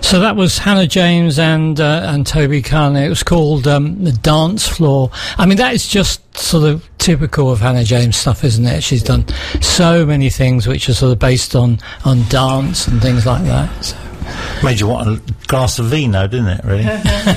So that was Hannah James and Toby Carney. It was called The Dance Floor. I mean, that is just sort of typical of Hannah James stuff, isn't it? She's done so many things which are sort of based on dance and things like that. So. Made you want a glass of vino, didn't it, really?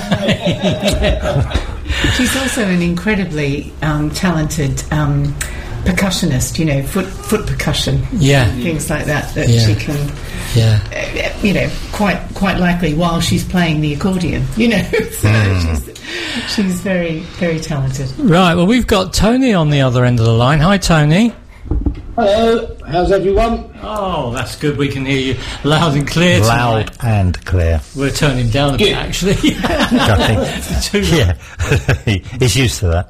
She's also an incredibly talented percussionist, you know, foot percussion, things like that she can, you know, quite likely while she's playing the accordion, you know. So she's very, very talented. Right, well, we've got Tony on the other end of the line. Hi, Tony. Hello, how's everyone? Oh, that's good. We can hear you loud and clear Loud tonight. and clear. We're turning down a bit, actually. He's used to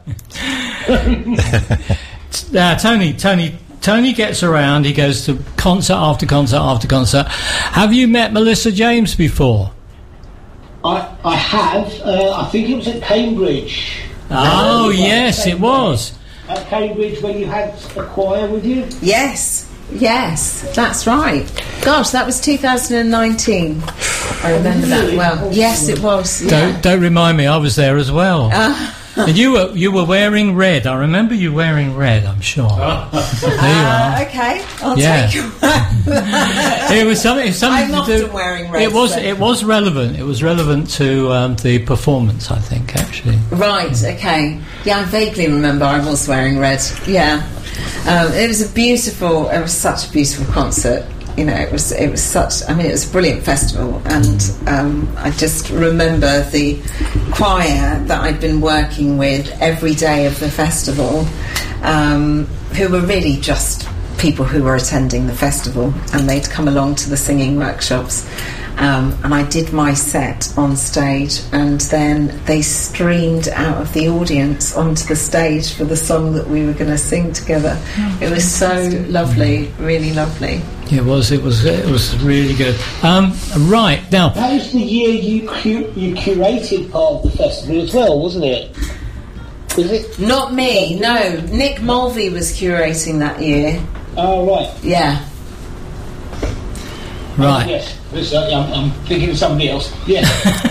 that. Tony gets around. He goes to concert after concert after concert. Have you met Melissa James before? I have. I think it was at Cambridge. Oh, yes, it was. At Cambridge, where you had a choir with you? Yes, that's right. Gosh, that was 2019. I remember that well. Yes, it was. Yeah. Don't remind me. I was there as well. And you were wearing red. I remember you wearing red. I'm sure. There you are. Okay, I'll take you. It was something. I'm to often do. Wearing red. It was relevant. It was relevant to the performance, I think, actually. Right. Okay. Yeah, I vaguely remember I was wearing red. Yeah. It was such a beautiful concert. You know, it was such. I mean, it was a brilliant festival, and I just remember the choir that I'd been working with every day of the festival, who were really just people who were attending the festival, and they'd come along to the singing workshops, and I did my set on stage, and then they streamed out of the audience onto the stage for the song that we were going to sing together. It was so lovely, really lovely. It was really good. Right now, that was the year you curated part of the festival as well, wasn't it? Was it? Not me. No, Nick Mulvey was curating that year. Oh right. Yeah. Right. Yes. I'm thinking of somebody else. Yeah.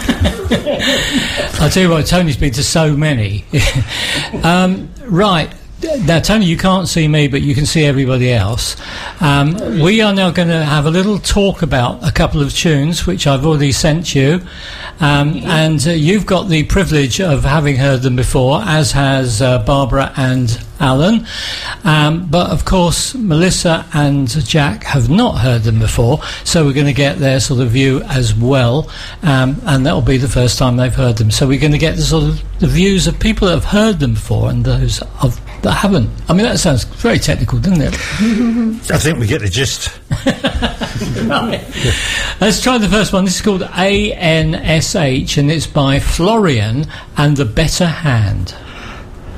I'll tell you what, Tony's been to so many. Right. Now, Tony, you can't see me, but you can see everybody else. We are now going to have a little talk about a couple of tunes, which I've already sent you. And you've got the privilege of having heard them before, as has Barbara and Alan. But, of course, Melissa and Jack have not heard them before, so we're going to get their sort of view as well. And that'll be the first time they've heard them. So we're going to get the sort of the views of people that have heard them before and those that haven't. I mean, that sounds very technical, doesn't it? I think we get the gist. Right. Let's try the first one. This is called ANSH, and it's by Florian and the Better Hand.